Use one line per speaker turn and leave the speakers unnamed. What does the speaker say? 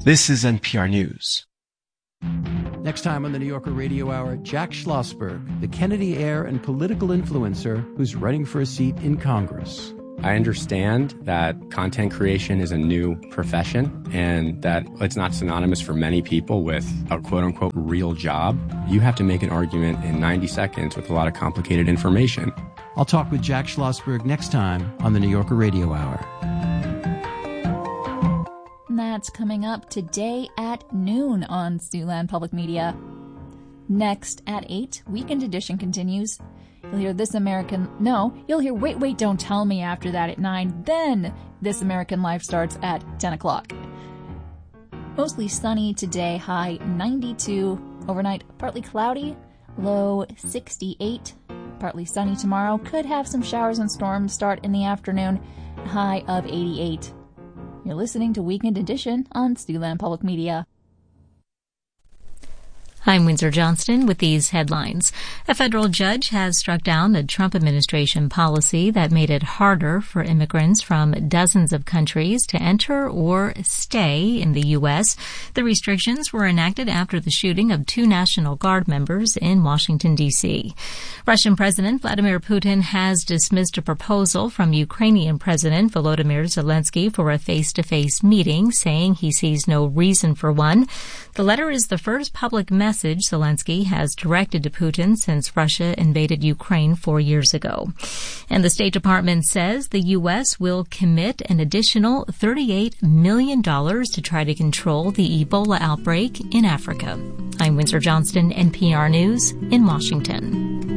This is NPR News.
Next time on the New Yorker Radio Hour, Jack Schlossberg, the Kennedy heir and political influencer who's running for a seat in Congress.
I understand that content creation is a new profession and that it's not synonymous for many people with a quote-unquote real job. You have to make an argument in 90 seconds with a lot of complicated information.
I'll talk with Jack Schlossberg next time on the New Yorker Radio Hour.
That's coming up today at noon on Siouxland Public Media. Next at 8, Weekend Edition continues. You'll hear you'll hear Wait, Don't Tell Me after that at 9. Then This American Life starts at 10 o'clock. Mostly sunny today, high 92. Overnight, partly cloudy, low 68. Partly sunny tomorrow. Could have some showers and storms start in the afternoon, high of 88. You're listening to Weekend Edition on Siouxland Public Media.
I'm Windsor Johnston with these headlines. A federal judge has struck down a Trump administration policy that made it harder for immigrants from dozens of countries to enter or stay in the U.S. The restrictions were enacted after the shooting of 2 National Guard members in Washington, D.C. Russian President Vladimir Putin has dismissed a proposal from Ukrainian President Volodymyr Zelensky for a face-to-face meeting, saying he sees no reason for one. The letter is the first public message Zelensky has directed to Putin since Russia invaded Ukraine 4 years ago. And the State Department says the U.S. will commit an additional $38 million to try to control the Ebola outbreak in Africa. I'm Windsor Johnston, NPR News in Washington.